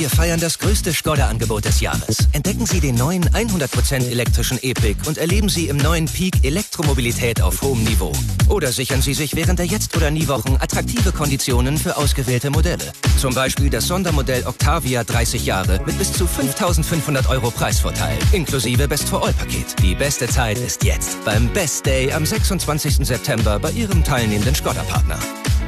Wir feiern das größte Skoda-Angebot des Jahres. Entdecken Sie den neuen 100% elektrischen E-Pick und erleben Sie im neuen Peak Elektromobilität auf hohem Niveau. Oder sichern Sie sich während der Jetzt- oder Nie-Wochen attraktive Konditionen für ausgewählte Modelle. Zum Beispiel das Sondermodell Octavia 30 Jahre mit bis zu 5.500 € Preisvorteil, inklusive Best-for-All-Paket. Die beste Zeit ist jetzt beim Best Day am 26. September bei Ihrem teilnehmenden Skoda-Partner.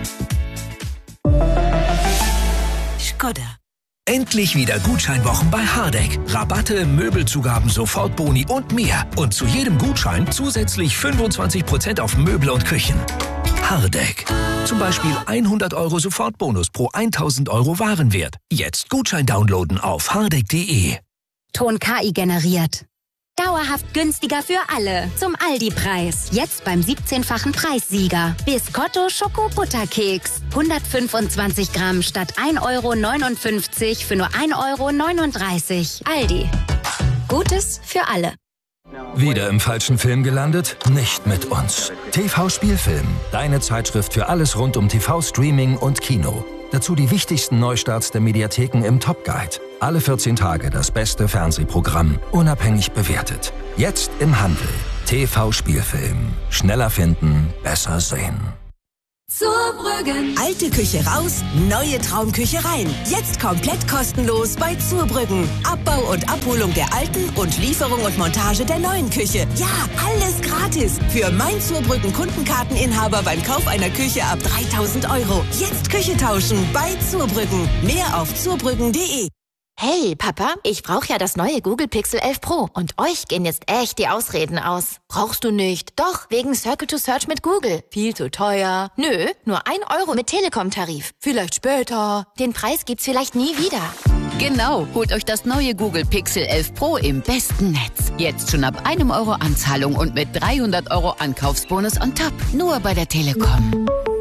Skoda. Endlich wieder Gutscheinwochen bei Hardegg. Rabatte, Möbelzugaben, Sofortboni und mehr. Und zu jedem Gutschein zusätzlich 25% auf Möbel und Küchen. Hardegg. Zum Beispiel 100 € Sofortbonus pro 1.000 € Warenwert. Jetzt Gutschein downloaden auf hardegg.de. Ton KI generiert. Dauerhaft günstiger für alle. Zum Aldi-Preis. Jetzt beim 17-fachen Preissieger. Biscotto Schoko-Butterkeks. 125 Gramm statt 1,59 € für nur 1,39 €. Aldi. Gutes für alle. Wieder im falschen Film gelandet? Nicht mit uns. TV Spielfilm. Deine Zeitschrift für alles rund um TV, Streaming und Kino. Dazu die wichtigsten Neustarts der Mediatheken im Top Guide. Alle 14 Tage das beste Fernsehprogramm, unabhängig bewertet. Jetzt im Handel. TV Spielfilm. Schneller finden, besser sehen. Zurbrüggen. Alte Küche raus, neue Traumküche rein. Jetzt komplett kostenlos bei Zurbrüggen. Abbau und Abholung der alten und Lieferung und Montage der neuen Küche. Ja, alles gratis. Für mein Zurbrüggen Kundenkarteninhaber beim Kauf einer Küche ab 3.000 €. Jetzt Küche tauschen bei Zurbrüggen. Mehr auf zurbrüggen.de. Hey, Papa, ich brauche ja das neue Google Pixel 11 Pro. Und euch gehen jetzt echt die Ausreden aus. Brauchst du nicht? Doch, wegen Circle to Search mit Google. Viel zu teuer. Nö, nur 1 € mit Telekom-Tarif. Vielleicht später. Den Preis gibt's vielleicht nie wieder. Genau, holt euch das neue Google Pixel 11 Pro im besten Netz. Jetzt schon ab 1 € Anzahlung und mit 300 € Ankaufsbonus on top. Nur bei der Telekom.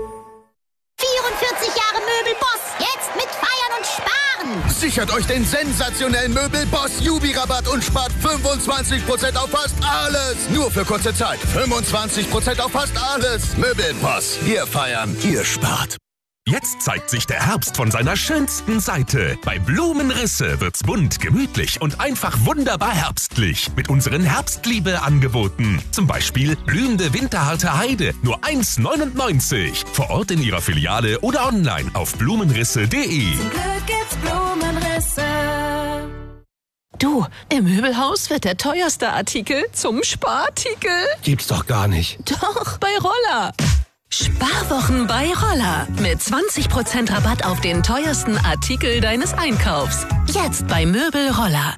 44 Jahre Möbelboss. Jetzt mit Feiern und Sparen. Sichert euch den sensationellen Möbelboss Jubi-Rabatt und spart 25% auf fast alles. Nur für kurze Zeit. 25% auf fast alles. Möbelboss. Wir feiern, ihr spart. Jetzt zeigt sich der Herbst von seiner schönsten Seite. Bei Blumenrisse wird's bunt, gemütlich und einfach wunderbar herbstlich. Mit unseren Herbstliebe-Angeboten. Zum Beispiel blühende winterharte Heide, nur 1,99 €. Vor Ort in Ihrer Filiale oder online auf blumenrisse.de. Zum Glück gibt's Blumenrisse. Du, im Möbelhaus wird der teuerste Artikel zum Sparartikel. Gibt's doch gar nicht. Doch, bei Roller. Sparwochen bei Roller. Mit 20% Rabatt auf den teuersten Artikel deines Einkaufs. Jetzt bei Möbel Roller.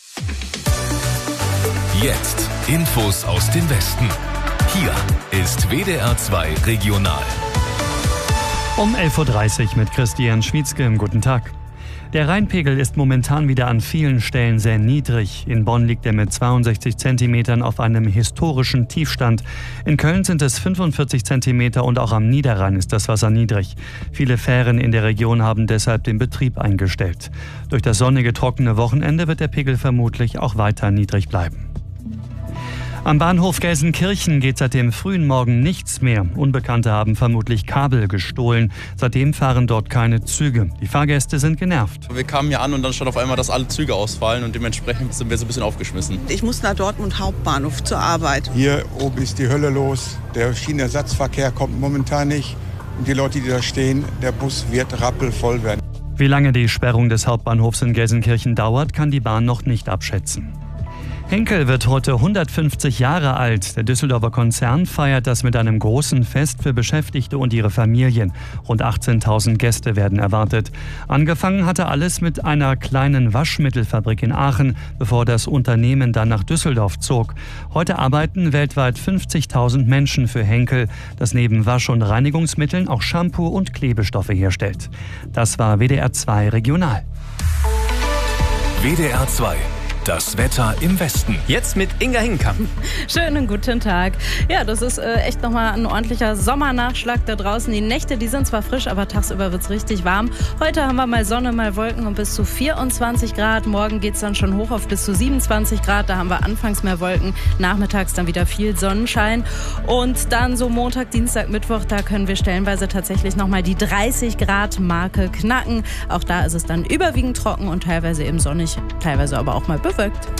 Jetzt Infos aus dem Westen. Hier ist WDR 2 Regional. Um 11:30 Uhr mit Christian Schwietzke. Guten Tag. Der Rheinpegel ist momentan wieder an vielen Stellen sehr niedrig. In Bonn liegt er mit 62 Zentimetern auf einem historischen Tiefstand. In Köln sind es 45 Zentimeter und auch am Niederrhein ist das Wasser niedrig. Viele Fähren in der Region haben deshalb den Betrieb eingestellt. Durch das sonnige, trockene Wochenende wird der Pegel vermutlich auch weiter niedrig bleiben. Am Bahnhof Gelsenkirchen geht seit dem frühen Morgen nichts mehr. Unbekannte haben vermutlich Kabel gestohlen. Seitdem fahren dort keine Züge. Die Fahrgäste sind genervt. Wir kamen hier an und dann stand auf einmal, dass alle Züge ausfallen und dementsprechend sind wir so ein bisschen aufgeschmissen. Ich muss nach Dortmund Hauptbahnhof zur Arbeit. Hier oben ist die Hölle los. Der Schienenersatzverkehr kommt momentan nicht. Und die Leute, die da stehen, der Bus wird rappelvoll werden. Wie lange die Sperrung des Hauptbahnhofs in Gelsenkirchen dauert, kann die Bahn noch nicht abschätzen. Henkel wird heute 150 Jahre alt. Der Düsseldorfer Konzern feiert das mit einem großen Fest für Beschäftigte und ihre Familien. Rund 18.000 Gäste werden erwartet. Angefangen hatte alles mit einer kleinen Waschmittelfabrik in Aachen, bevor das Unternehmen dann nach Düsseldorf zog. Heute arbeiten weltweit 50.000 Menschen für Henkel, das neben Wasch- und Reinigungsmitteln auch Shampoo und Klebestoffe herstellt. Das war WDR 2 Regional. WDR 2 Das Wetter im Westen. Jetzt mit Inga Hinkamp. Schönen guten Tag. Ja, das ist echt nochmal ein ordentlicher Sommernachschlag da draußen. Die Nächte, die sind zwar frisch, aber tagsüber wird es richtig warm. Heute haben wir mal Sonne, mal Wolken und bis zu 24 Grad. Morgen geht es dann schon hoch auf bis zu 27 Grad. Da haben wir anfangs mehr Wolken, nachmittags dann wieder viel Sonnenschein. Und dann so Montag, Dienstag, Mittwoch, da können wir stellenweise tatsächlich nochmal die 30 Grad Marke knacken. Auch da ist es dann überwiegend trocken und teilweise eben sonnig, teilweise aber auch mal bewölkt.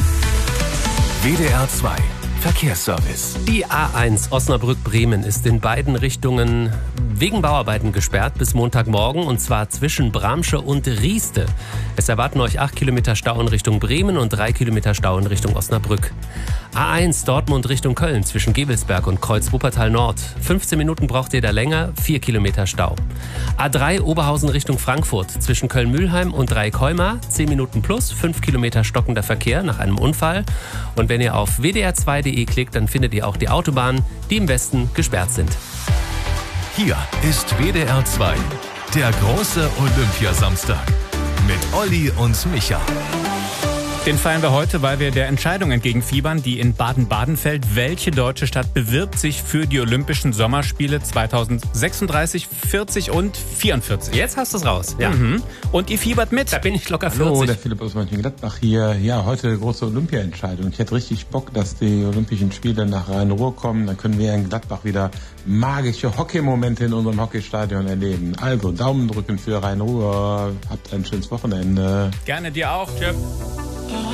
WDR 2 Verkehrsservice. Die A1 Osnabrück-Bremen ist in beiden Richtungen wegen Bauarbeiten gesperrt bis Montagmorgen, und zwar zwischen Bramsche und Rieste. Es erwarten euch 8 Kilometer Stau in Richtung Bremen und 3 Kilometer Stau in Richtung Osnabrück. A1 Dortmund Richtung Köln zwischen Gevelsberg und Kreuz-Wuppertal Nord. 15 Minuten braucht ihr da länger, 4 Kilometer Stau. A3 Oberhausen Richtung Frankfurt zwischen Köln-Mühlheim und Dreieckholma. 10 Minuten plus, 5 Kilometer stockender Verkehr nach einem Unfall. Und wenn ihr auf wdr2.de klickt, dann findet ihr auch die Autobahnen, die im Westen gesperrt sind. Hier ist WDR 2, der große Olympiasamstag mit Olli und Micha. Den feiern wir heute, weil wir der Entscheidung entgegenfiebern, die in Baden-Baden fällt. Welche deutsche Stadt bewirbt sich für die Olympischen Sommerspiele 2036, 40 und 44? Jetzt hast du es raus. Ja. Und ihr fiebert mit. Da bin ich locker 40. Hallo, der Philipp aus Mönchengladbach hier. Ja, heute große Olympia-Entscheidung. Ich hätte richtig Bock, dass die Olympischen Spiele nach Rhein-Ruhr kommen. Dann können wir in Gladbach wieder magische Hockeymomente in unserem Hockeystadion erleben. Also Daumen drücken für Rhein-Ruhr. Habt ein schönes Wochenende. Gerne dir auch. Tschüss.